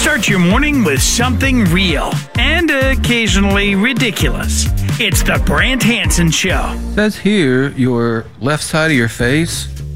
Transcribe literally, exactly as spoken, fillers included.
Start your morning with something real and occasionally ridiculous. It's the Brant Hansen Show. It says here your left side of your face